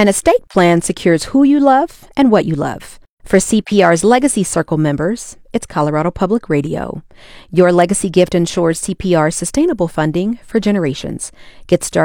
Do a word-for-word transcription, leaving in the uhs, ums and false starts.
An estate plan secures who you love and what you love. For C P R's Legacy Circle members, it's Colorado Public Radio. Your legacy gift ensures C P R's sustainable funding for generations. Get started